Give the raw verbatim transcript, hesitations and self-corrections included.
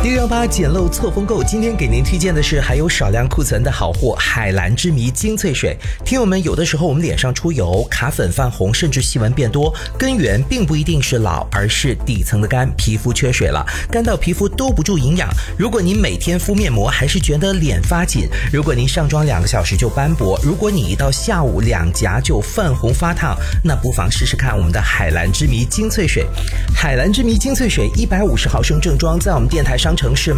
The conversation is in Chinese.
六幺八捡漏错风购，今天给您推荐的是还有少量库存的好货——海蓝之谜精粹水。听友们，有的时候我们脸上出油、卡粉、泛红，甚至细纹变多，根源并不一定是老，而是底层的干，皮肤缺水了，干到皮肤兜不住营养。如果您每天敷面膜还是觉得脸发紧，如果您上妆两个小时就斑驳，如果你一到下午两颊就泛红发烫，那不妨试试看我们的海蓝之谜精粹水。海蓝之谜精粹水一百五十毫升正装，在我们电台商城是